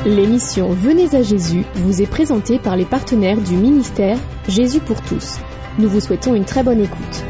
L'émission Venez à Jésus vous est présentée par les partenaires du ministère Jésus pour tous. Nous vous souhaitons une très bonne écoute.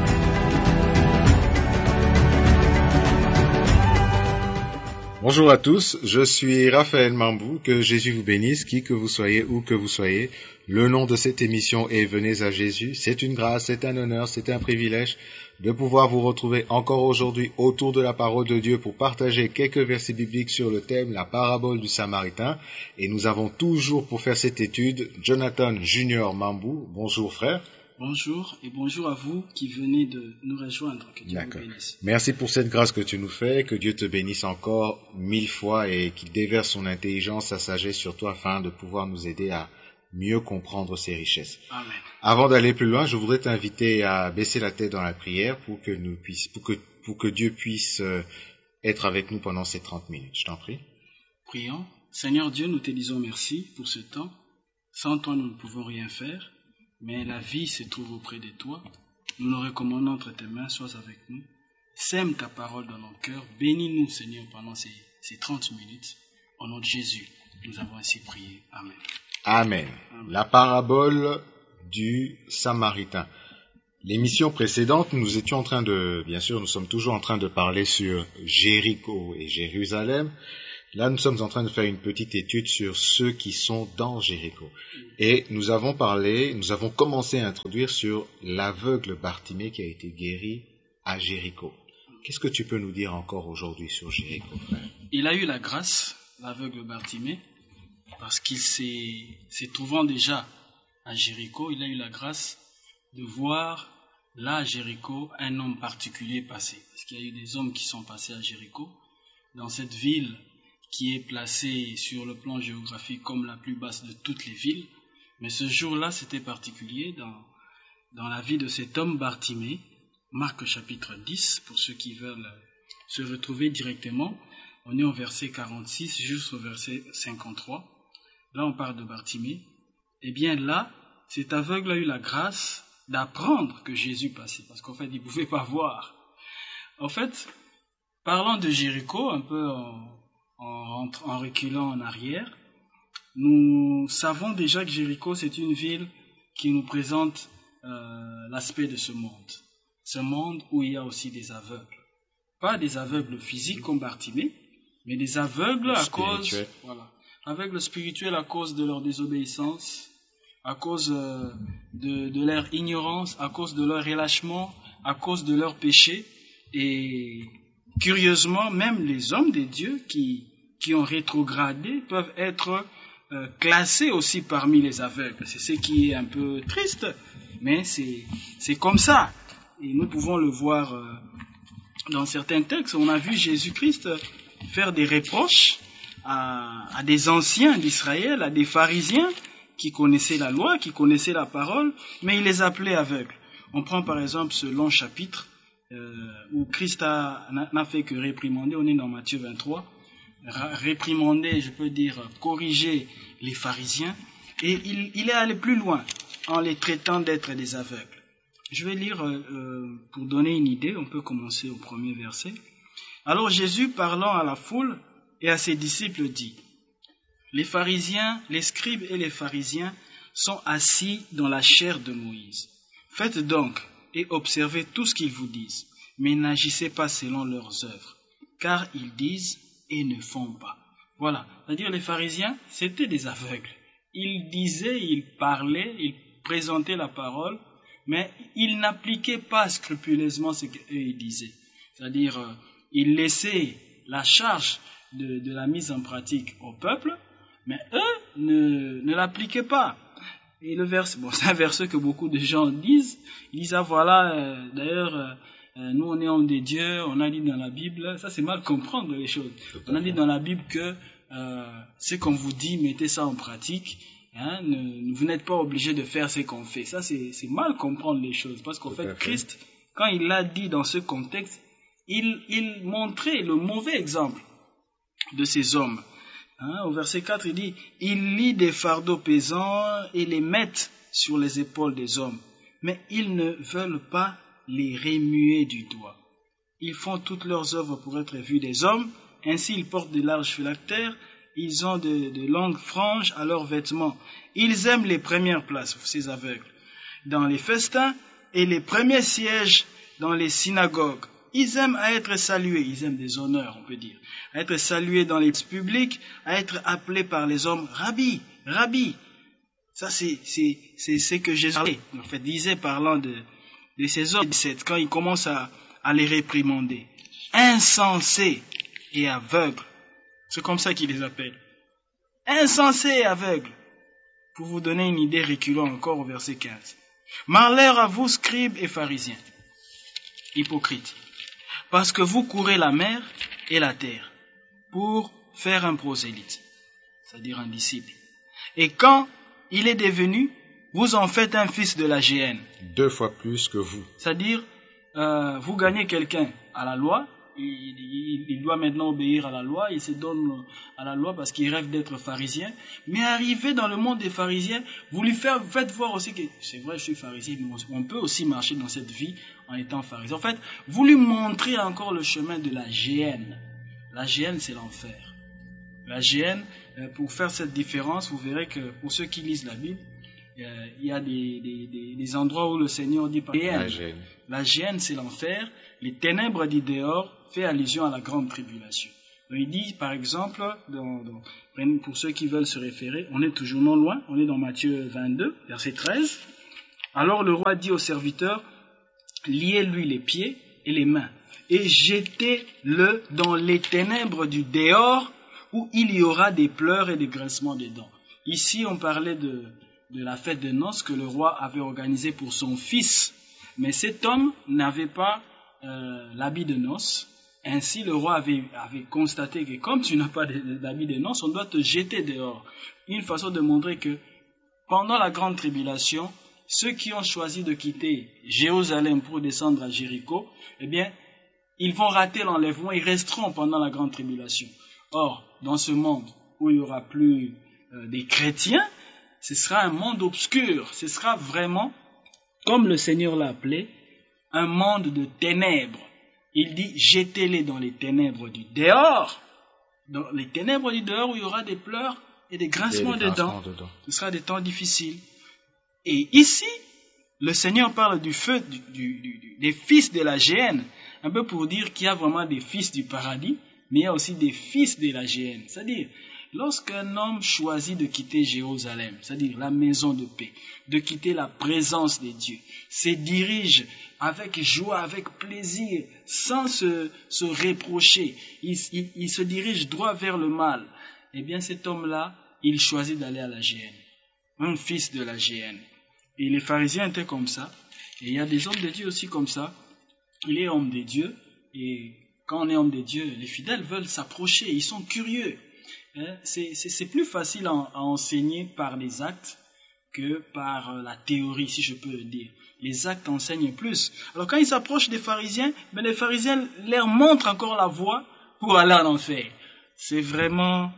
Bonjour à tous, je suis Raphaël Mambou, que Jésus vous bénisse, qui que vous soyez, où que vous soyez. Le nom de cette émission est Venez à Jésus. C'est une grâce, c'est un honneur, c'est un privilège de pouvoir vous retrouver encore aujourd'hui autour de la parole de Dieu pour partager quelques versets bibliques sur le thème, la parabole du Samaritain. Et nous avons toujours pour faire cette étude Jonathan Junior Mambou. Bonjour frère. Bonjour et bonjour à vous qui venez de nous rejoindre. Que Dieu vous bénisse. Merci pour cette grâce que tu nous fais, que Dieu te bénisse encore 1000 fois et qu'il déverse son intelligence, sa sagesse sur toi afin de pouvoir nous aider à mieux comprendre ses richesses. Amen. Avant d'aller plus loin, je voudrais t'inviter à baisser la tête dans la prière pour que Dieu puisse être avec nous pendant ces 30 minutes. Je t'en prie. Prions. Seigneur Dieu, nous te disons merci pour ce temps. Sans toi, nous ne pouvons rien faire. Mais la vie se trouve auprès de toi. Nous nous recommandons entre tes mains, sois avec nous. Sème ta parole dans nos cœurs. Bénis-nous, Seigneur, pendant ces 30 minutes. Au nom de Jésus, nous avons ainsi prié. Amen. Amen. La parabole du Samaritain. L'émission précédente, nous sommes toujours en train de parler sur Jéricho et Jérusalem. Là, nous sommes en train de faire une petite étude sur ceux qui sont dans Jéricho. Et nous avons commencé à introduire sur l'aveugle Bartimée qui a été guéri à Jéricho. Qu'est-ce que tu peux nous dire encore aujourd'hui sur Jéricho, frère? Il a eu la grâce, l'aveugle Bartimée, parce qu'il s'est trouvant déjà à Jéricho, il a eu la grâce de voir là à Jéricho un homme particulier passer. Parce qu'il y a eu des hommes qui sont passés à Jéricho, dans cette ville qui est placée sur le plan géographique comme la plus basse de toutes les villes. Mais ce jour-là, c'était particulier dans la vie de cet homme Bartimée. Marc chapitre 10, pour ceux qui veulent se retrouver directement. On est au verset 46 jusqu'au verset 53. Là, on parle de Bartimée. Eh bien là, cet aveugle a eu la grâce d'apprendre que Jésus passait, parce qu'en fait, il ne pouvait pas voir. En fait, parlant de Jéricho, un peu en reculant en arrière, nous savons déjà que Jéricho, c'est une ville qui nous présente l'aspect de ce monde où il y a aussi des aveugles. Pas des aveugles physiques comme Bartimée, mais des aveugles aveugles spirituels à cause de leur désobéissance, à cause de leur ignorance, à cause de leur relâchement, à cause de leur péché. Et curieusement, même les hommes de Dieu qui ont rétrogradé peuvent être classés aussi parmi les aveugles. C'est ce qui est un peu triste, mais c'est comme ça. Et nous pouvons le voir dans certains textes. On a vu Jésus-Christ faire des reproches à des anciens d'Israël, à des pharisiens qui connaissaient la loi, qui connaissaient la parole, mais il les appelait aveugles. On prend par exemple ce long chapitre où Christ n'a fait que réprimander, on est dans Matthieu 23, réprimander, je peux dire, corriger les pharisiens, et il est allé plus loin en les traitant d'être des aveugles. Je vais lire pour donner une idée, on peut commencer au premier verset. Alors Jésus, parlant à la foule et à ses disciples, dit: les pharisiens, les scribes et les pharisiens sont assis dans la chair de Moïse. Faites donc et observez tout ce qu'ils vous disent, mais n'agissez pas selon leurs œuvres, car ils disent et ne font pas. Voilà, c'est-à-dire les pharisiens, c'était des aveugles. Ils disaient, ils parlaient, ils présentaient la parole, mais ils n'appliquaient pas scrupuleusement ce qu'ils disaient. C'est-à-dire, ils laissaient la charge de la mise en pratique au peuple, mais eux ne l'appliquaient pas. Et le verset, c'est un verset que beaucoup de gens disent. Ils disent, d'ailleurs, nous on est hommes de Dieu, on a dit dans la Bible, ça c'est mal comprendre les choses. On a dit dans la Bible que ce qu'on vous dit, mettez ça en pratique. Vous n'êtes pas obligés de faire ce qu'on fait. Ça c'est mal comprendre les choses. Parce qu'en fait, Christ, quand il l'a dit dans ce contexte, il montrait le mauvais exemple de ces hommes. Au verset 4, il dit, ils lient des fardeaux pesants et les mettent sur les épaules des hommes, mais ils ne veulent pas les remuer du doigt. Ils font toutes leurs œuvres pour être vus des hommes, ainsi ils portent de larges phylactères, ils ont de longues franges à leurs vêtements. Ils aiment les premières places, ces aveugles, dans les festins et les premiers sièges dans les synagogues. Ils aiment à être salués, ils aiment des honneurs, on peut dire, à être salués dans les publics, à être appelés par les hommes Rabbi, Rabbi. Ça, c'est ce que Jésus en fait, disait parlant de ces hommes, quand il commence à les réprimander. Insensés et aveugles. C'est comme ça qu'il les appelle. Insensés et aveugles. Pour vous donner une idée, reculons encore au verset 15. Malheur à vous, scribes et pharisiens, hypocrites, parce que vous courez la mer et la terre pour faire un prosélyte, c'est-à-dire un disciple. Et quand il est devenu, vous en faites un fils de la géhenne. 2 fois plus que vous. C'est-à-dire, vous gagnez quelqu'un à la loi, il doit maintenant obéir à la loi, il se donne à la loi parce qu'il rêve d'être pharisien, mais arrivé dans le monde des pharisiens, vous lui faites voir aussi que c'est vrai, je suis pharisien, mais on peut aussi marcher dans cette vie en étant pharisien. En fait, vous lui montrez encore le chemin de la géhenne. La géhenne, c'est l'enfer. La géhenne, pour faire cette différence, vous verrez que pour ceux qui lisent la Bible, il y a des endroits où le Seigneur dit par géhenne. La géhenne, c'est l'enfer. Les ténèbres du dehors fait allusion à la grande tribulation. Donc, il dit, par exemple, pour ceux qui veulent se référer, on est toujours non loin, on est dans Matthieu 22, verset 13. Alors le roi dit au serviteur, liez-lui les pieds et les mains, et jetez-le dans les ténèbres du dehors, où il y aura des pleurs et des grincements des dents. Ici, on parlait de la fête de noces que le roi avait organisée pour son fils. Mais cet homme n'avait pas l'habit de noces. Ainsi, le roi avait constaté que comme tu n'as pas d'habit de noces, on doit te jeter dehors. Une façon de montrer que pendant la grande tribulation, ceux qui ont choisi de quitter Jérusalem pour descendre à Jéricho, eh bien, ils vont rater l'enlèvement, ils resteront pendant la grande tribulation. Or, dans ce monde où il n'y aura plus des chrétiens, ce sera un monde obscur, ce sera vraiment, comme le Seigneur l'a appelé, un monde de ténèbres. Il dit, jetez-les dans les ténèbres du dehors, dans les ténèbres du dehors où il y aura des pleurs et des grincements de dents. Ce sera des temps difficiles. Et ici, le Seigneur parle du feu, des fils de la géhenne, un peu pour dire qu'il y a vraiment des fils du paradis, mais il y a aussi des fils de la géhenne. C'est-à-dire, lorsqu'un homme choisit de quitter Jérusalem, c'est-à-dire la maison de paix, de quitter la présence de Dieu, se dirige avec joie, avec plaisir, sans se reprocher, il se dirige droit vers le mal, eh bien cet homme-là, il choisit d'aller à la géhenne, un fils de la géhenne. Et les pharisiens étaient comme ça, et il y a des hommes de Dieu aussi comme ça. Il est homme de Dieu, et quand on est homme de Dieu, les fidèles veulent s'approcher, ils sont curieux. C'est plus facile à enseigner par les actes que par la théorie, si je peux le dire. Les actes enseignent plus. Alors quand ils s'approchent des pharisiens, ben les pharisiens leur montrent encore la voie pour aller en enfer. C'est vraiment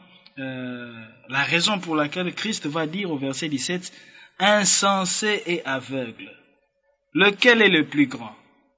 la raison pour laquelle Christ va dire au verset 17, « Insensé et aveugle, lequel est le plus grand?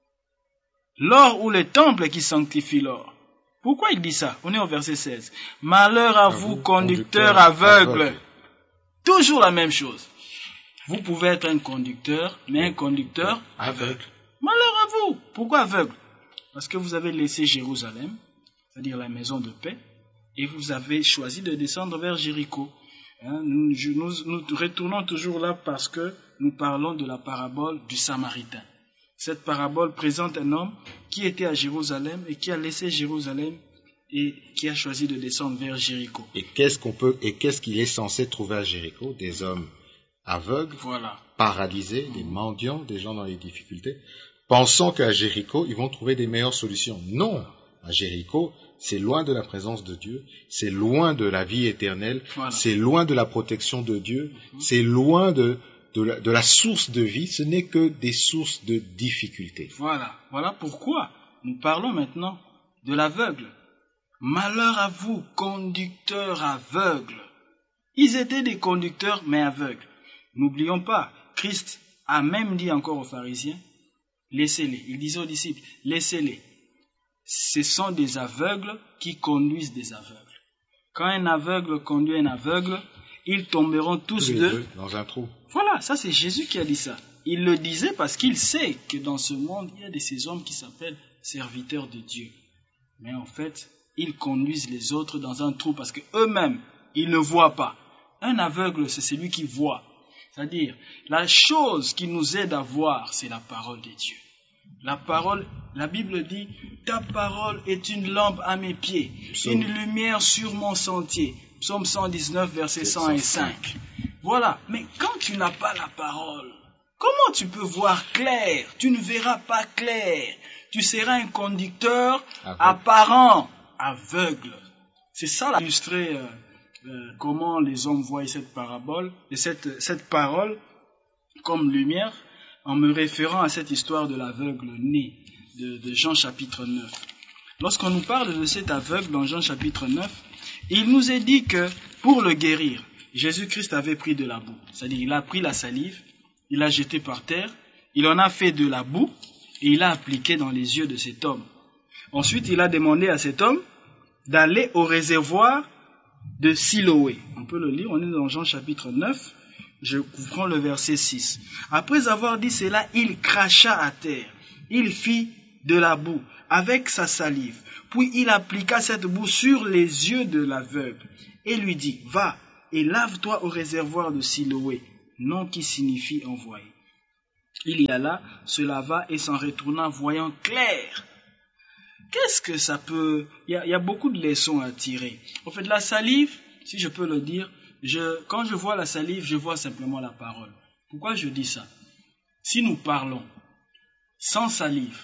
L'or ou le temple qui sanctifie l'or ?» Pourquoi il dit ça? On est au verset 16. « Malheur à vous, conducteurs aveugles. » Toujours la même chose. Vous pouvez être un conducteur, mais un conducteur aveugle. Malheur à vous. Pourquoi aveugle? Parce que vous avez laissé Jérusalem, c'est-à-dire la maison de paix, et vous avez choisi de descendre vers Jéricho. Nous retournons toujours là parce que nous parlons de la parabole du Samaritain. Cette parabole présente un homme qui était à Jérusalem et qui a laissé Jérusalem et qui a choisi de descendre vers Jéricho. Et qu'est-ce qu'il est censé trouver à Jéricho? Des hommes aveugles, voilà, paralysés, des mendiants, des gens dans les difficultés, pensant qu'à Jéricho, ils vont trouver des meilleures solutions. Non, à Jéricho, c'est loin de la présence de Dieu, c'est loin de la vie éternelle, voilà, c'est loin de la protection de Dieu, c'est loin de la source de vie, ce n'est que des sources de difficultés. Voilà pourquoi nous parlons maintenant de l'aveugle. Malheur à vous, conducteurs aveugles. Ils étaient des conducteurs, mais aveugles. N'oublions pas, Christ a même dit encore aux pharisiens, laissez-les. Il disait aux disciples, laissez-les. Ce sont des aveugles qui conduisent des aveugles. Quand un aveugle conduit un aveugle, ils tomberont tous deux dans un trou. Voilà, ça c'est Jésus qui a dit ça. Il le disait parce qu'il sait que dans ce monde, il y a de ces hommes qui s'appellent serviteurs de Dieu. Mais en fait, ils conduisent les autres dans un trou parce qu'eux-mêmes, ils ne voient pas. Un aveugle, c'est celui qui voit. C'est-à-dire, la chose qui nous aide à voir, c'est la parole de Dieu. La parole, la Bible dit, ta parole est une lampe à mes pieds, une lumière sur mon sentier. Psaume 119, verset 105. Voilà. Mais quand tu n'as pas la parole, comment tu peux voir clair? Tu ne verras pas clair. Tu seras un conducteur apparent, aveugle. C'est ça là, illustrer comment les hommes voient cette parabole et cette parole comme lumière, en me référant à cette histoire de l'aveugle né de Jean chapitre 9. Lorsqu'on nous parle de cet aveugle dans Jean chapitre 9, il nous est dit que pour le guérir, Jésus-Christ avait pris de la boue. C'est-à-dire il a pris la salive, il l'a jetée par terre, il en a fait de la boue et il l'a appliqué dans les yeux de cet homme. Ensuite, il a demandé à cet homme d'aller au réservoir de Siloé. On peut le lire, on est dans Jean chapitre 9. Je prends le verset 6. Après avoir dit cela, il cracha à terre. Il fit de la boue avec sa salive. Puis il appliqua cette boue sur les yeux de l'aveugle et lui dit, va et lave-toi au réservoir de Siloé, nom qui signifie envoyé. Il y alla, se lava et s'en retourna voyant clair. Qu'est-ce que ça peut... Il y a beaucoup de leçons à tirer. En fait, la salive, si je peux le dire, quand je vois la salive, je vois simplement la parole. Pourquoi je dis ça? Si nous parlons sans salive,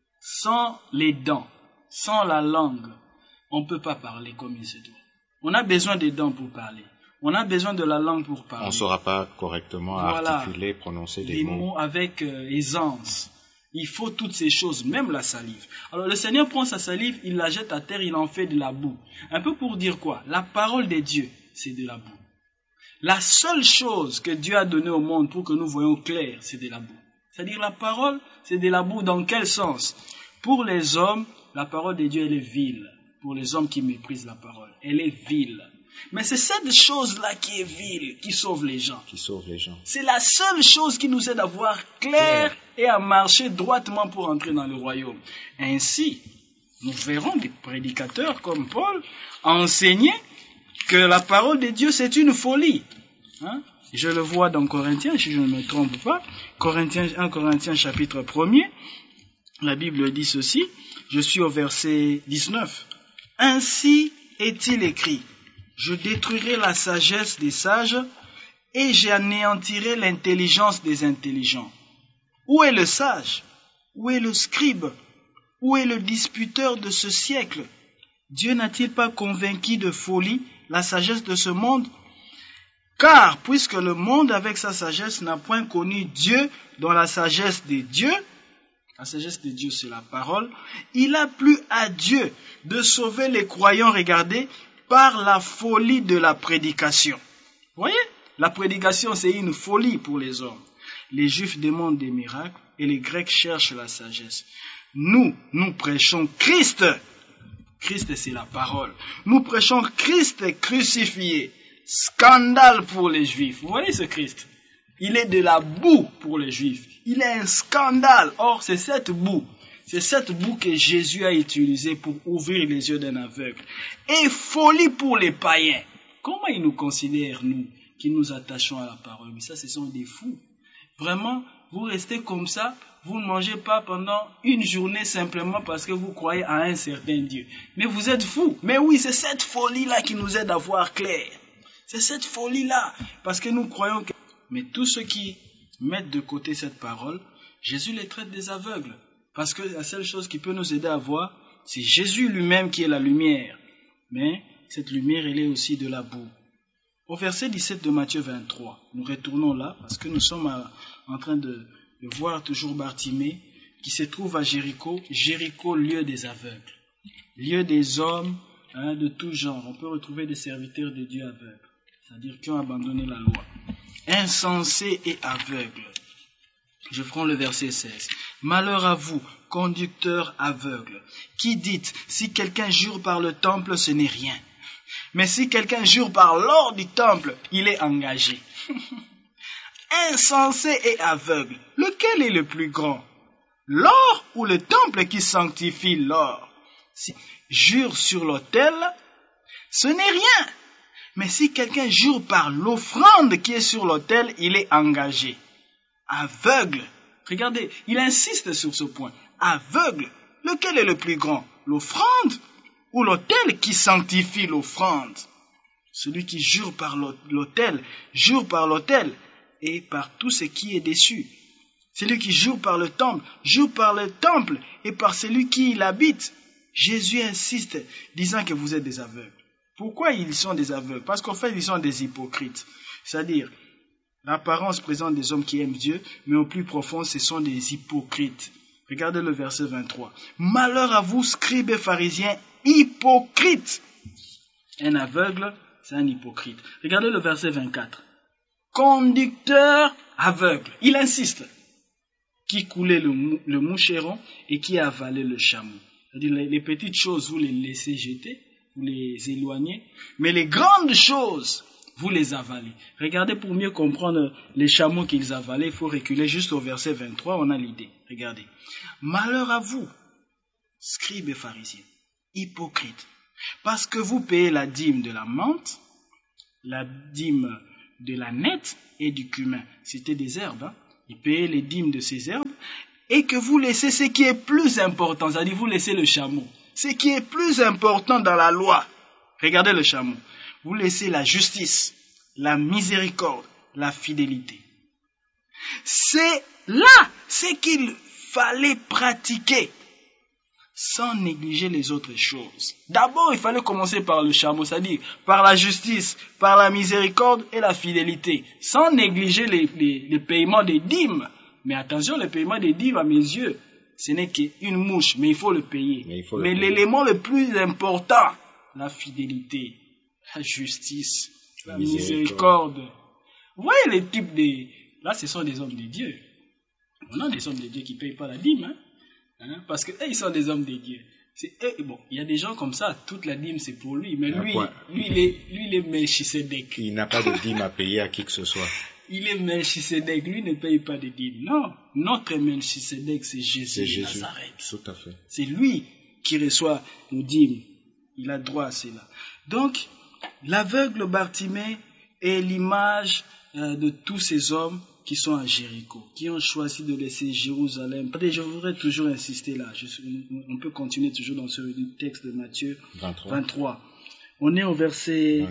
sans les dents, sans la langue, on ne peut pas parler comme il se doit. On a besoin des dents pour parler. On a besoin de la langue pour parler. On ne saura pas correctement articuler, prononcer des mots avec aisance. Il faut toutes ces choses, même la salive. Alors le Seigneur prend sa salive, il la jette à terre, il en fait de la boue. Un peu pour dire quoi? La parole de Dieu, c'est de la boue. La seule chose que Dieu a donnée au monde pour que nous voyons clair, c'est de la boue. C'est-à-dire la parole, c'est de la boue. Dans quel sens? Pour les hommes, la parole de Dieu, elle est vile. Pour les hommes qui méprisent la parole, elle est vile. Mais c'est cette chose-là qui est vile, qui sauve les gens. Qui sauve les gens. C'est la seule chose qui nous aide à voir clair et à marcher droitement pour entrer dans le royaume. Ainsi, nous verrons des prédicateurs comme Paul enseigner que la parole de Dieu, c'est une folie. Je le vois dans Corinthiens, si je ne me trompe pas. 1 Corinthiens chapitre 1er, la Bible dit ceci, je suis au verset 19. Ainsi est-il écrit, je détruirai la sagesse des sages et j'anéantirai l'intelligence des intelligents. Où est le sage? Où est le scribe? Où est le disputeur de ce siècle? Dieu n'a-t-il pas convaincu de folie la sagesse de ce monde? Car, puisque le monde avec sa sagesse n'a point connu Dieu dans la sagesse des dieux, la sagesse de Dieu c'est la parole, il a plu à Dieu de sauver les croyants, regardez, par la folie de la prédication. Vous voyez? La prédication c'est une folie pour les hommes. Les Juifs demandent des miracles et les Grecs cherchent la sagesse. Nous prêchons Christ. Christ c'est la parole. Nous prêchons Christ crucifié. Scandale pour les Juifs. Vous voyez ce Christ? Il est de la boue pour les Juifs. Il est un scandale. Or, c'est cette boue que Jésus a utilisée pour ouvrir les yeux d'un aveugle. Et folie pour les païens. Comment ils nous considèrent, nous, qui nous attachons à la parole? Mais ça, ce sont des fous. Vraiment, vous restez comme ça, vous ne mangez pas pendant une journée simplement parce que vous croyez à un certain Dieu. Mais vous êtes fous. Mais oui, c'est cette folie-là qui nous aide à voir clair. C'est cette folie-là. Parce que nous croyons que... Mais tous ceux qui mettent de côté cette parole, Jésus les traite des aveugles. Parce que la seule chose qui peut nous aider à voir, c'est Jésus lui-même qui est la lumière. Mais cette lumière, elle est aussi de la boue. Au verset 17 de Matthieu 23, nous retournons là, parce que nous sommes en train de voir toujours Bartimée, qui se trouve à Jéricho. Jéricho, lieu des aveugles. Lieu des hommes de tout genre. On peut retrouver des serviteurs de Dieu aveugles. C'est-à-dire qui ont abandonné la loi. Insensés et aveugles. Je prends le verset 16. Malheur à vous, conducteurs aveugles, qui dites, si quelqu'un jure par le temple, ce n'est rien. Mais si quelqu'un jure par l'or du temple, il est engagé. Insensé et aveugle, lequel est le plus grand? L'or ou le temple qui sanctifie l'or? Si jure sur l'autel, ce n'est rien. Mais si quelqu'un jure par l'offrande qui est sur l'autel, il est engagé. Aveugle. Regardez, il insiste sur ce point. Aveugle. Lequel est le plus grand? L'offrande ou l'autel qui sanctifie l'offrande? Celui qui jure par l'autel, jure par l'autel et par tout ce qui est dessus. Celui qui jure par le temple et par celui qui y habite. Jésus insiste, disant que vous êtes des aveugles. Pourquoi ils sont des aveugles? Parce qu'en fait, ils sont des hypocrites. C'est-à-dire, l'apparence présente des hommes qui aiment Dieu, mais au plus profond, ce sont des hypocrites. Regardez le verset 23. Malheur à vous, scribes et pharisiens, hypocrites. Un aveugle, c'est un hypocrite. Regardez le verset 24. Conducteur aveugle. Il insiste. Qui coulait le moucheron et qui avalait le chameau. C'est-à-dire, les petites choses, vous les laissez jeter, vous les éloignez, mais les grandes choses, vous les avalez. Regardez, pour mieux comprendre les chameaux qu'ils avalaient, il faut reculer juste au verset 23, on a l'idée. Regardez. Malheur à vous, scribes et pharisiens, hypocrites, parce que vous payez la dîme de la menthe, la dîme de la nette et du cumin. C'était des herbes, hein? Ils payaient les dîmes de ces herbes, et que vous laissez ce qui est plus important, c'est-à-dire vous laissez le chameau. Ce qui est plus important dans la loi, regardez le chameau, vous laissez la justice, la miséricorde, la fidélité. C'est là ce qu'il fallait pratiquer, sans négliger les autres choses. D'abord, il fallait commencer par le chameau, c'est-à-dire par la justice, par la miséricorde et la fidélité, sans négliger les paiements des dîmes. Mais attention, le paiement des dîmes, à mes yeux, ce n'est qu'une mouche, mais il faut le payer. Mais l'élément le plus important, la fidélité, la justice, la miséricorde. Vous voyez les types de... Là, ce sont des hommes de Dieu. On a des hommes de Dieu qui ne payent pas la dîme, parce qu'ils sont des hommes de Dieu. Bon, il y a des gens comme ça, toute la dîme c'est pour lui, mais lui il est Melchisedec. Il n'a pas de dîme à payer à qui que ce soit. Il est Melchisedec, lui ne paye pas de dîme. Non, notre Melchisedec c'est Jésus de Nazareth. Tout à fait. C'est lui qui reçoit nos dîmes. Il a droit à cela. Donc, l'aveugle Bartimée est l'image de tous ces hommes qui sont à Jéricho, qui ont choisi de laisser Jérusalem. Je voudrais toujours insister là. On peut continuer toujours dans ce texte de Matthieu 23. On est au verset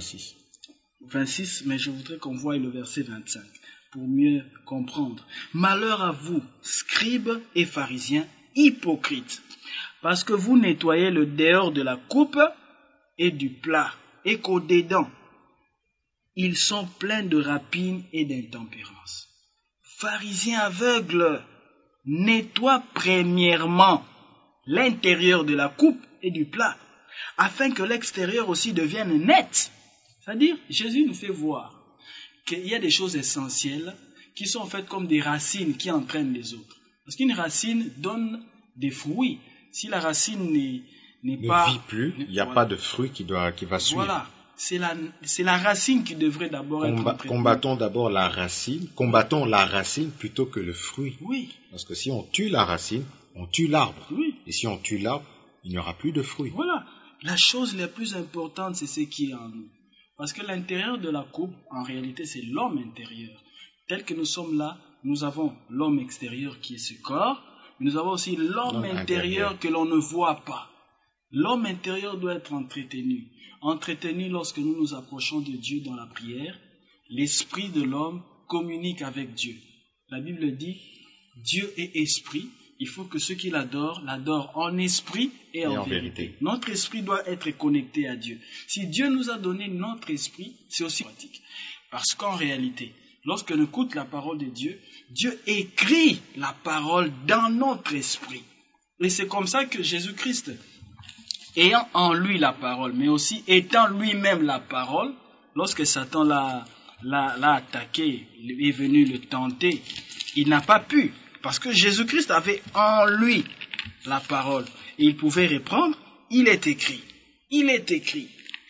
26, mais je voudrais qu'on voie le verset 25 pour mieux comprendre. Malheur à vous, scribes et pharisiens, hypocrites, parce que vous nettoyez le dehors de la coupe et du plat, et qu'au-dedans, ils sont pleins de rapines et d'intempérance. Pharisiens aveugles, nettoie premièrement l'intérieur de la coupe et du plat, afin que l'extérieur aussi devienne net. C'est-à-dire, Jésus nous fait voir qu'il y a des choses essentielles qui sont en fait comme des racines qui entraînent les autres. Parce qu'une racine donne des fruits. Si la racine ne vit plus, il n'y a pas de fruit qui va suivre. Voilà. C'est la racine qui devrait d'abord être entraînée. Combattons d'abord la racine. Combattons la racine plutôt que le fruit. Oui. Parce que si on tue la racine, on tue l'arbre. Oui. Et si on tue l'arbre, il n'y aura plus de fruits. Voilà. La chose la plus importante, c'est ce qui est en nous. Parce que l'intérieur de la coupe, en réalité, c'est l'homme intérieur. Tel que nous sommes là, nous avons l'homme extérieur qui est ce corps. Mais nous avons aussi l'homme intérieur que l'on ne voit pas. L'homme intérieur doit être entretenu. Entretenu lorsque nous nous approchons de Dieu dans la prière. L'esprit de l'homme communique avec Dieu. La Bible dit, Dieu est esprit. Il faut que ceux qui l'adorent en esprit et en vérité. Notre esprit doit être connecté à Dieu. Si Dieu nous a donné notre esprit, c'est aussi pratique. Parce qu'en réalité, lorsque nous écoutons la parole de Dieu, Dieu écrit la parole dans notre esprit. Et c'est comme ça que Jésus-Christ, ayant en lui la parole, mais aussi étant lui-même la parole, lorsque Satan l'a attaqué, il est venu le tenter, il n'a pas pu. Parce que Jésus-Christ avait en lui la parole. Et il pouvait répondre, il est écrit, il est écrit,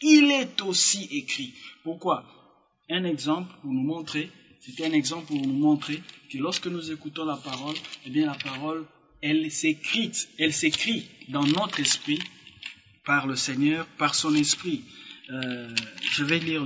il est aussi écrit. Pourquoi? Un exemple pour nous montrer, c'était un exemple pour nous montrer que lorsque nous écoutons la parole, eh bien la parole, elle s'écrit dans notre esprit par le Seigneur, par son esprit. Je vais lire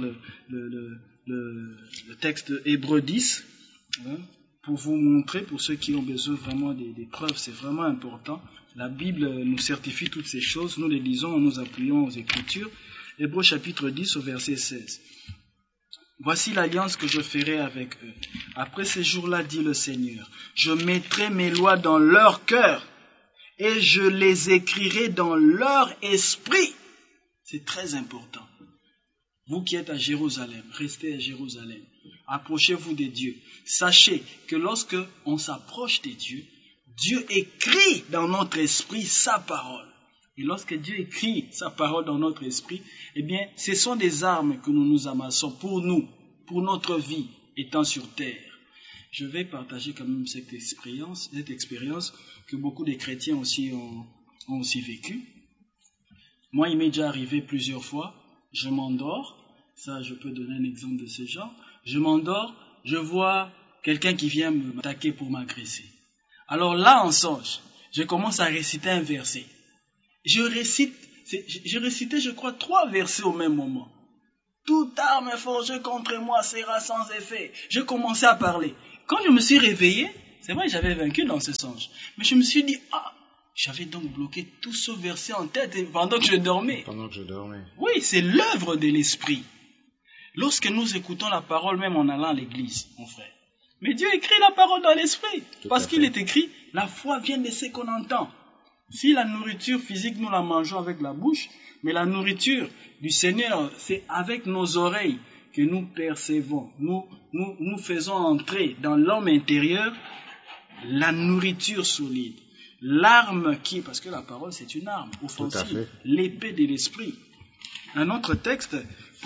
le texte de Hébreux 10, pour vous montrer, pour ceux qui ont besoin vraiment des preuves, c'est vraiment important. La Bible nous certifie toutes ces choses, nous les lisons en nous appuyant aux Écritures. Hébreux chapitre 10 au verset 16. Voici l'alliance que je ferai avec eux. Après ces jours-là, dit le Seigneur, je mettrai mes lois dans leur cœur et je les écrirai dans leur esprit. C'est très important. Vous qui êtes à Jérusalem, restez à Jérusalem. Approchez-vous des dieux. Sachez que lorsque on s'approche des dieux, Dieu écrit dans notre esprit sa parole. Et lorsque Dieu écrit sa parole dans notre esprit, eh bien, ce sont des armes que nous nous amassons pour nous, pour notre vie étant sur terre. Je vais partager quand même cette expérience que beaucoup de chrétiens aussi ont aussi vécu. Moi, il m'est déjà arrivé plusieurs fois, je m'endors, ça je peux donner un exemple de ce genre, je m'endors, je vois quelqu'un qui vient m'attaquer pour m'agresser. Alors là, en songe, je commence à réciter un verset. Je récitais, je crois, 3 versets au même moment. Toute arme forgée contre moi sera sans effet. Je commençais à parler. Quand je me suis réveillé, c'est vrai, j'avais vaincu dans ce songe. Mais je me suis dit, j'avais donc bloqué tout ce verset en tête pendant que je dormais. Oui, c'est l'œuvre de l'esprit. Lorsque nous écoutons la parole, même en allant à l'église, mon frère. Mais Dieu écrit la parole dans l'esprit. Parce qu'il est écrit, la foi vient de ce qu'on entend. Si la nourriture physique, nous la mangeons avec la bouche, mais la nourriture du Seigneur, c'est avec nos oreilles que nous percevons. Nous faisons entrer dans l'homme intérieur la nourriture solide. L'arme parce que la parole c'est une arme offensive, l'épée de l'esprit. Un autre texte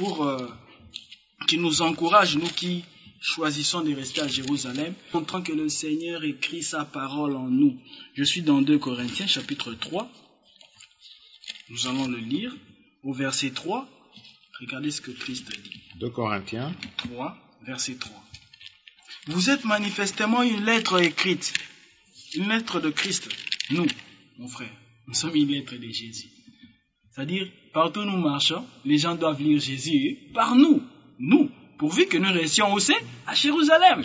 qui nous encourage, nous qui choisissons de rester à Jérusalem, montrant que le Seigneur écrit sa parole en nous. Je suis dans 2 Corinthiens chapitre 3. Nous allons le lire au verset 3. Regardez ce que Christ dit. 2 Corinthiens 3, verset 3. Vous êtes manifestement une lettre écrite, une lettre de Christ. Nous, mon frère, nous sommes une lettre de Jésus. C'est-à-dire, partout où nous marchons, les gens doivent lire Jésus par nous, pourvu que nous restions aussi à Jérusalem.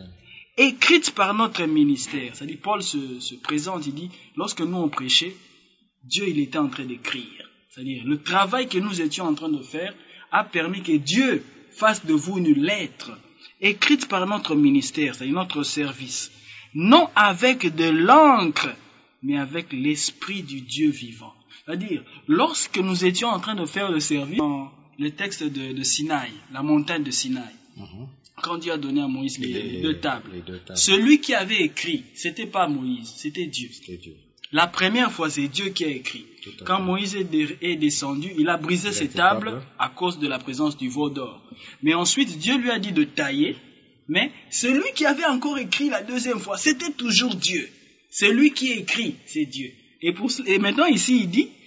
Écrite par notre ministère. C'est-à-dire, Paul se présente, il dit, lorsque nous on prêchait, Dieu il était en train d'écrire. C'est-à-dire, le travail que nous étions en train de faire a permis que Dieu fasse de vous une lettre, écrite par notre ministère, c'est-à-dire notre service. Non avec de l'encre, mais avec l'esprit du Dieu vivant. C'est-à-dire, lorsque nous étions en train de faire le service, dans le texte de Sinaï, la montagne de Sinaï, quand Dieu a donné à Moïse les deux tables, celui qui avait écrit, c'était pas Moïse, c'était Dieu. La première fois, c'est Dieu qui a écrit. Quand Moïse est descendu, il a brisé ces tables à cause de la présence du veau d'or. Mais ensuite, Dieu lui a dit de tailler, mais celui qui avait encore écrit la deuxième fois, c'était toujours Dieu. Celui qui écrit, c'est Dieu. Et maintenant, ici, il dit,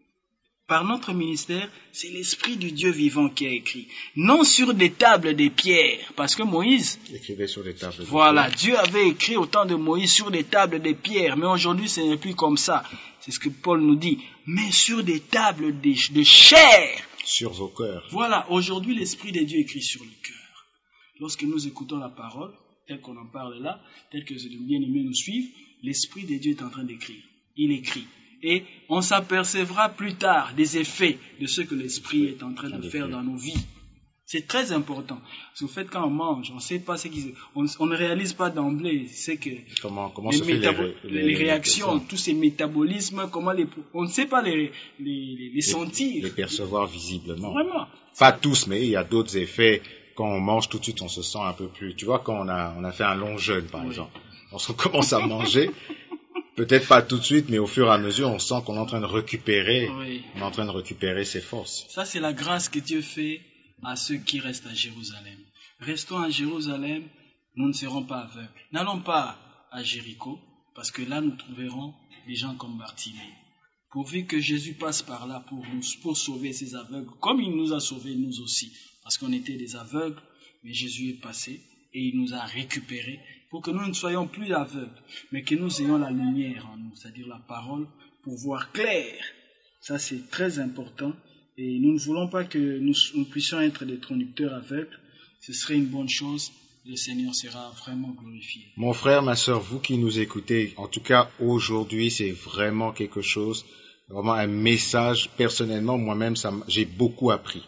par notre ministère, c'est l'Esprit du Dieu vivant qui a écrit. Non sur des tables de pierre, parce que Moïse écrivait sur des tables de pierre. Dieu avait écrit au temps de Moïse sur des tables de pierre, mais aujourd'hui, ce n'est plus comme ça. C'est ce que Paul nous dit. Mais sur des tables de chair. Sur vos cœurs. Voilà, aujourd'hui, l'Esprit de Dieu écrit sur le cœur. Lorsque nous écoutons la parole, tel qu'on en parle là, tel que les bien-aimés nous suivent, l'Esprit de Dieu est en train d'écrire. Il écrit. Et on s'apercevra plus tard des effets de ce que l'Esprit est en train de faire dans nos vies. C'est très important. Parce que vous faites quand on mange, on ne sait pas ce qui on ne réalise pas d'emblée, c'est que comment les réactions, tous ces métabolismes, on ne sait pas les sentir. Les percevoir visiblement. Vraiment. Pas tous, mais il y a d'autres effets. Quand on mange, tout de suite, on se sent un peu plus... Tu vois, quand on a fait un long jeûne, par exemple, on commence à manger... Peut-être pas tout de suite, mais au fur et à mesure, on sent qu'on est en train de récupérer, on est en train de récupérer ses forces. Ça, c'est la grâce que Dieu fait à ceux qui restent à Jérusalem. Restons à Jérusalem, nous ne serons pas aveugles. N'allons pas à Jéricho, parce que là, nous trouverons des gens comme Bartimée. pourvu que Jésus passe par là pour sauver ces aveugles, comme il nous a sauvés nous aussi, parce qu'on était des aveugles, mais Jésus est passé et il nous a récupérés pour que nous ne soyons plus aveugles, mais que nous ayons la lumière en nous, c'est-à-dire la parole, pour voir clair. Ça, c'est très important. Et nous ne voulons pas que nous puissions être des conducteurs aveugles. Ce serait une bonne chose. Le Seigneur sera vraiment glorifié. Mon frère, ma sœur, vous qui nous écoutez, en tout cas aujourd'hui, c'est vraiment quelque chose, vraiment un message. Personnellement, moi-même, j'ai beaucoup appris.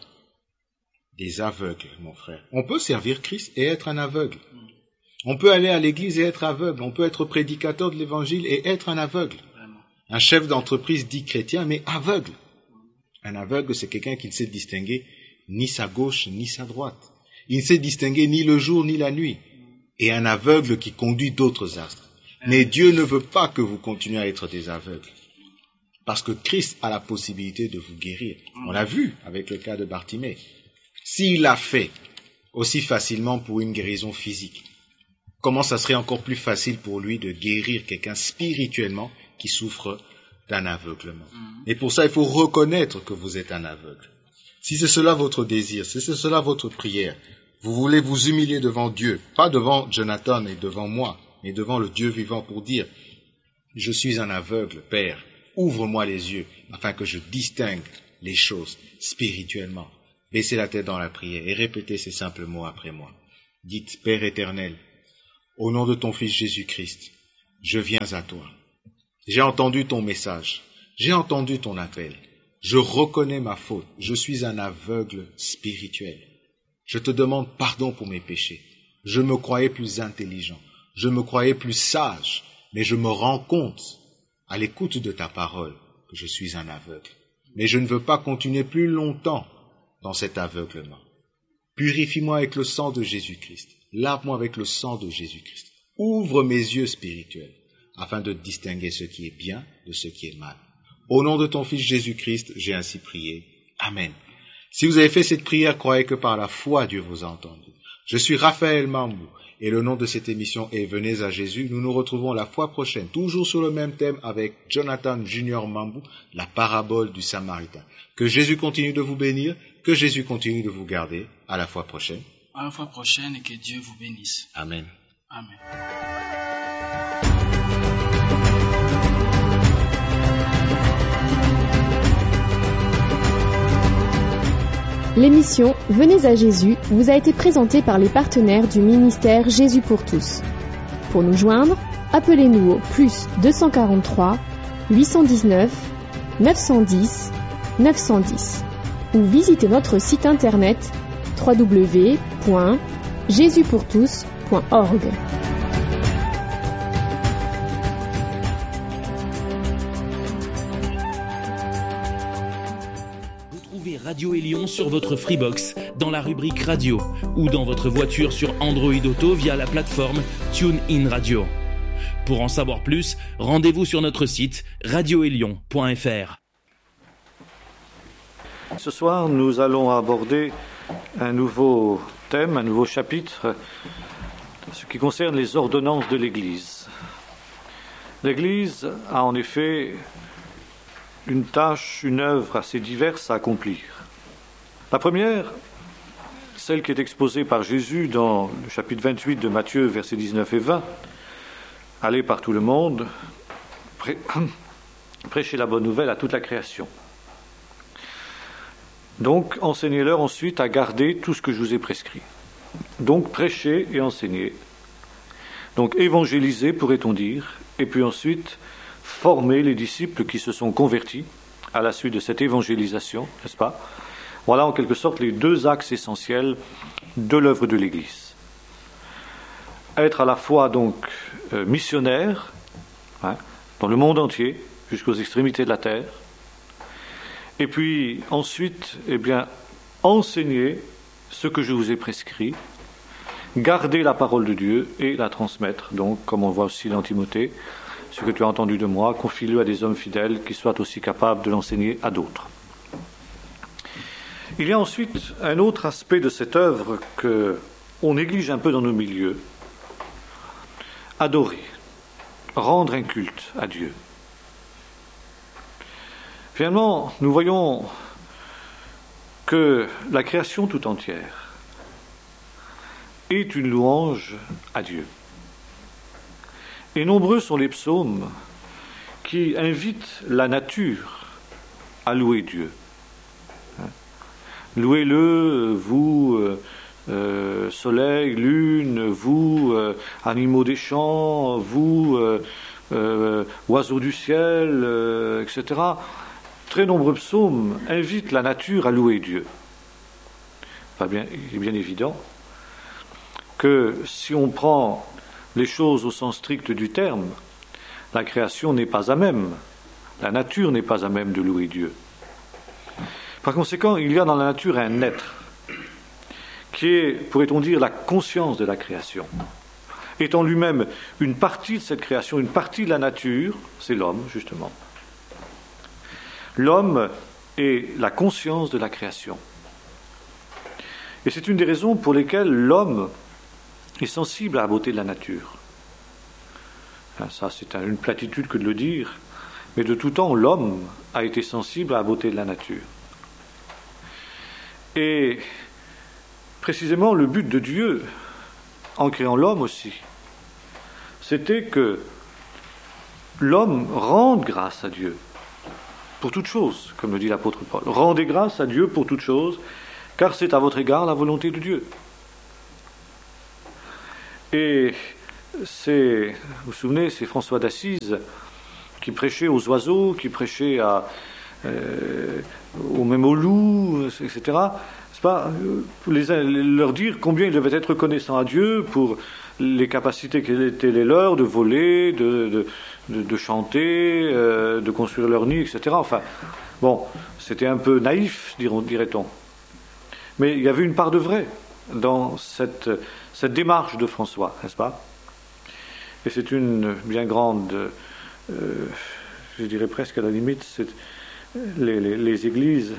Des aveugles, mon frère. On peut servir Christ et être un aveugle. On peut aller à l'église et être aveugle. On peut être prédicateur de l'évangile et être un aveugle. Vraiment. Un chef d'entreprise dit chrétien, mais aveugle. Un aveugle, c'est quelqu'un qui ne sait distinguer ni sa gauche ni sa droite. Il ne sait distinguer ni le jour ni la nuit. Et un aveugle qui conduit d'autres astres. Mais Dieu ne veut pas que vous continuiez à être des aveugles. Parce que Christ a la possibilité de vous guérir. On l'a vu avec le cas de Bartimée. S'il l'a fait aussi facilement pour une guérison physique, comment ça serait encore plus facile pour lui de guérir quelqu'un spirituellement qui souffre d'un aveuglement. Et pour ça, il faut reconnaître que vous êtes un aveugle. Si c'est cela votre désir, si c'est cela votre prière, vous voulez vous humilier devant Dieu, pas devant Jonathan et devant moi, mais devant le Dieu vivant pour dire « Je suis un aveugle, Père, ouvre-moi les yeux afin que je distingue les choses spirituellement. » Baissez la tête dans la prière et répétez ces simples mots après moi. Dites « Père éternel, au nom de ton Fils Jésus-Christ, je viens à toi. J'ai entendu ton message, j'ai entendu ton appel. Je reconnais ma faute, je suis un aveugle spirituel. Je te demande pardon pour mes péchés. Je me croyais plus intelligent, je me croyais plus sage, mais je me rends compte, à l'écoute de ta parole, que je suis un aveugle. Mais je ne veux pas continuer plus longtemps dans cet aveuglement. Purifie-moi avec le sang de Jésus-Christ. Lave-moi avec le sang de Jésus-Christ. Ouvre mes yeux spirituels, afin de distinguer ce qui est bien de ce qui est mal. Au nom de ton Fils Jésus-Christ, j'ai ainsi prié. Amen. Si vous avez fait cette prière, croyez que par la foi, Dieu vous a entendu. Je suis Raphaël Mambou, et le nom de cette émission est Venez à Jésus. Nous nous retrouvons la fois prochaine, toujours sur le même thème avec Jonathan Junior Mambou, la parabole du Samaritain. Que Jésus continue de vous bénir, que Jésus continue de vous garder. À la fois prochaine. À la fois prochaine et que Dieu vous bénisse. Amen. Amen. L'émission Venez à Jésus vous a été présentée par les partenaires du ministère Jésus pour tous. Pour nous joindre, appelez-nous au +243 819 910 910 ou visitez notre site internet www.jesuspourtous.org. Retrouvez Radio Élion sur votre Freebox dans la rubrique Radio ou dans votre voiture sur Android Auto via la plateforme TuneIn Radio. Pour en savoir plus, rendez-vous sur notre site radioélion.fr. Ce soir, nous allons aborder un nouveau thème, un nouveau chapitre, ce qui concerne les ordonnances de l'Église. L'Église a en effet une tâche, une œuvre assez diverse à accomplir. La première, celle qui est exposée par Jésus dans le chapitre 28 de Matthieu, versets 19 et 20, « Allez par tout le monde, prêchez la bonne nouvelle à toute la création. » Donc, enseignez-leur ensuite à garder tout ce que je vous ai prescrit. Donc, prêchez et enseignez. Donc, évangéliser, pourrait-on dire, et puis ensuite, former les disciples qui se sont convertis à la suite de cette évangélisation, n'est-ce pas ? Voilà en quelque sorte les deux axes essentiels de l'œuvre de l'Église. Être à la fois donc missionnaire, dans le monde entier, jusqu'aux extrémités de la terre, et puis ensuite, enseigner ce que je vous ai prescrit, garder la parole de Dieu et la transmettre. Donc, comme on voit aussi dans Timothée, ce que tu as entendu de moi, confie-le à des hommes fidèles qui soient aussi capables de l'enseigner à d'autres. Il y a ensuite un autre aspect de cette œuvre qu'on néglige un peu dans nos milieux. Adorer, rendre un culte à Dieu. Finalement, nous voyons que la création tout entière est une louange à Dieu. Et nombreux sont les psaumes qui invitent la nature à louer Dieu. Louez-le, vous, soleil, lune, vous, animaux des champs, vous, oiseaux du ciel, etc. Très nombreux psaumes invitent la nature à louer Dieu. Il est bien évident que si on prend les choses au sens strict du terme, la création n'est pas à même, la nature n'est pas à même de louer Dieu. Par conséquent, il y a dans la nature un être qui est, pourrait-on dire, la conscience de la création. Étant lui-même une partie de cette création, une partie de la nature, c'est l'homme, justement. L'homme est la conscience de la création. Et c'est une des raisons pour lesquelles l'homme est sensible à la beauté de la nature. Ça, c'est une platitude que de le dire, mais de tout temps, l'homme a été sensible à la beauté de la nature. Et précisément, le but de Dieu, en créant l'homme aussi, c'était que l'homme rende grâce à Dieu pour toute chose, comme le dit l'apôtre Paul. Rendez grâce à Dieu pour toute chose, car c'est à votre égard la volonté de Dieu. Et vous vous souvenez, c'est François d'Assise qui prêchait aux oiseaux, qui prêchait même aux loups, etc. C'est pas leur dire combien ils devaient être reconnaissants à Dieu pour les capacités qui étaient les leurs de voler, de chanter, de construire leur nid, etc. Enfin, bon, c'était un peu naïf, dirait-on. Mais il y avait une part de vrai dans cette démarche de François, n'est-ce pas? Et c'est une bien grande, je dirais presque à la limite, les églises,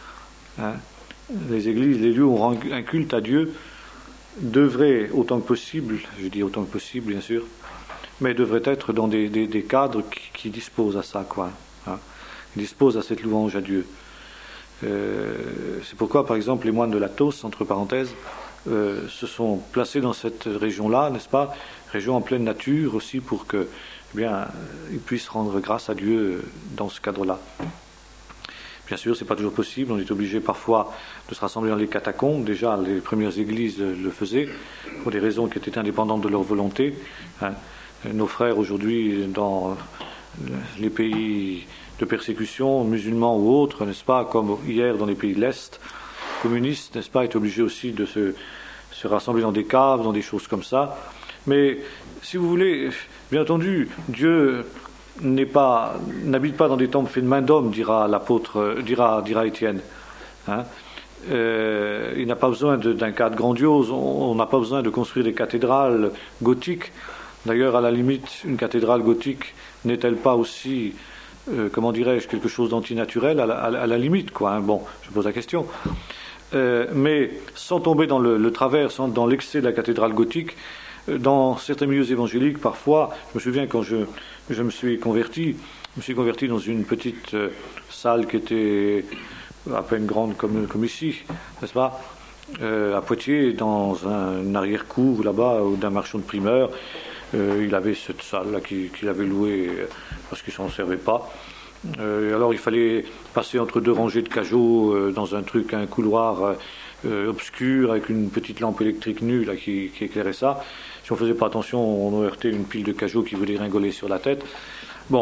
les lieux où on rend un culte à Dieu, devraient, autant que possible, je dis autant que possible bien sûr, mais devraient être dans des cadres qui disposent à ça, qui disposent à cette louange à Dieu. C'est pourquoi, par exemple, les moines de l'Athos, entre parenthèses, se sont placés dans cette région-là, n'est-ce pas, région en pleine nature aussi, pour que, ils puissent rendre grâce à Dieu dans ce cadre-là. Bien sûr, c'est pas toujours possible. On est obligé parfois de se rassembler dans les catacombes. Déjà, les premières églises le faisaient pour des raisons qui étaient indépendantes de leur volonté. Nos frères aujourd'hui, dans les pays de persécution, musulmans ou autres, n'est-ce pas, comme hier dans les pays de l'Est, communistes, n'est-ce pas, étaient obligés aussi de se rassembler dans des caves, dans des choses comme ça. Mais, si vous voulez, bien entendu, Dieu n'habite pas dans des temples faits de main d'homme, dira Étienne. Il n'a pas besoin d'un cadre grandiose, on n'a pas besoin de construire des cathédrales gothiques. D'ailleurs, à la limite, une cathédrale gothique n'est-elle pas aussi, quelque chose d'antinaturel à la limite, quoi. Bon, je pose la question. Mais sans tomber dans le travers, dans l'excès de la cathédrale gothique, dans certains milieux évangéliques, parfois, je me souviens quand je me suis converti dans une petite salle qui était à peine grande comme ici, n'est-ce pas, à Poitiers, dans un arrière-cour là-bas, d'un marchand de primeurs. Il avait cette salle-là qu'il avait louée parce qu'il ne s'en servait pas. Alors il fallait passer entre deux rangées de cageots dans un couloir obscur avec une petite lampe électrique nue là, qui éclairait ça. Si on ne faisait pas attention, on heurtait une pile de cageots qui voulait ringoler sur la tête. Bon,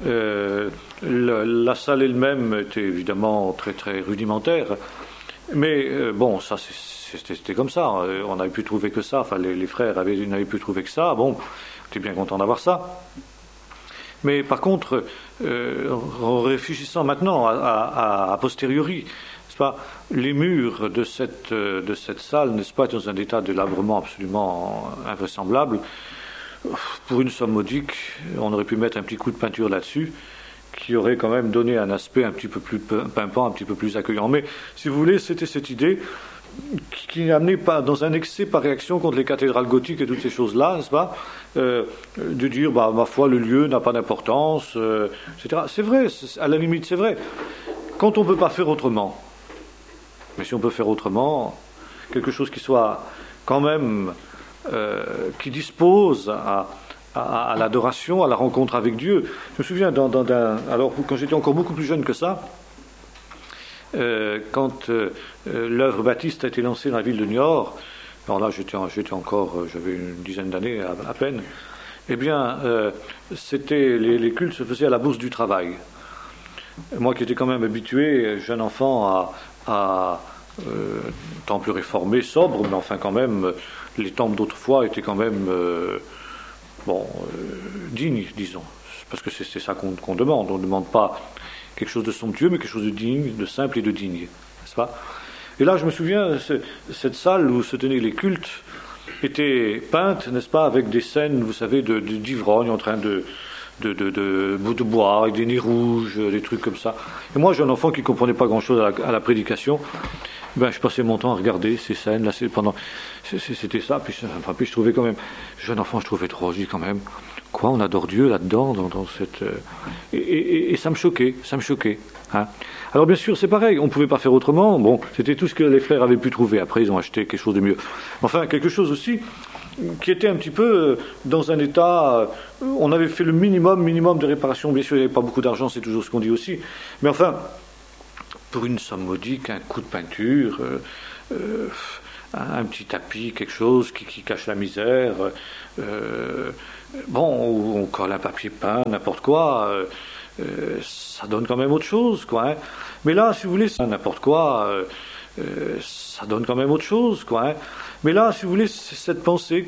la salle elle-même était évidemment très très rudimentaire, mais ça c'était comme ça. On n'avait pu trouver que ça. Enfin, les frères n'avaient pu trouver que ça. Bon, j'étais bien content d'avoir ça. Mais par contre, en réfléchissant maintenant a posteriori, n'est-ce pas, les murs de cette salle, n'est-ce pas, dans un état de délabrement absolument invraisemblable. Pour une somme modique, on aurait pu mettre un petit coup de peinture là-dessus, qui aurait quand même donné un aspect un petit peu plus pimpant, un petit peu plus accueillant. Mais si vous voulez, c'était cette idée qui est amené dans un excès par réaction contre les cathédrales gothiques et toutes ces choses-là, n'est-ce pas, de dire, ma foi, le lieu n'a pas d'importance, etc. C'est vrai, à la limite, c'est vrai. Quand on ne peut pas faire autrement, mais si on peut faire autrement, quelque chose qui soit quand même, qui dispose à l'adoration, à la rencontre avec Dieu. Je me souviens, alors quand j'étais encore beaucoup plus jeune que ça, quand l'œuvre baptiste a été lancée dans la ville de Niort, alors là j'étais encore, j'avais une dizaine d'années à peine, eh bien les cultes se faisaient à la Bourse du Travail. Moi qui étais quand même habitué, jeune enfant, à temple réformé, sobre, mais enfin quand même, les temples d'autrefois étaient quand même dignes, disons, parce que c'est ça qu'on demande. On ne demande pas quelque chose de somptueux, mais quelque chose de digne, de simple et de digne, n'est-ce pas? Et là, je me souviens, cette salle où se tenaient les cultes était peinte, n'est-ce pas, avec des scènes, vous savez, d'ivrognes en train de boire, avec des nez rouges, des trucs comme ça. Et moi, jeune enfant qui ne comprenait pas grand-chose à la prédication, je passais mon temps à regarder ces scènes, là, c'était ça, puis je trouvais quand même, jeune enfant, je trouvais trop, je dis quand même, quoi, on adore Dieu là-dedans, dans cette... Et ça me choquait, hein. Alors bien sûr, c'est pareil, on ne pouvait pas faire autrement, c'était tout ce que les frères avaient pu trouver, après ils ont acheté quelque chose de mieux. Enfin, quelque chose aussi qui était un petit peu dans un état, on avait fait le minimum de réparation, bien sûr il n'y avait pas beaucoup d'argent, c'est toujours ce qu'on dit aussi, mais enfin, pour une somme modique, un coup de peinture, un petit tapis, quelque chose qui cache la misère, on colle un papier peint, n'importe quoi, ça donne quand même autre chose, quoi, hein. Mais là, si vous voulez, n'importe quoi, ça donne quand même autre chose, quoi, hein. Mais là, si vous voulez, c'est cette pensée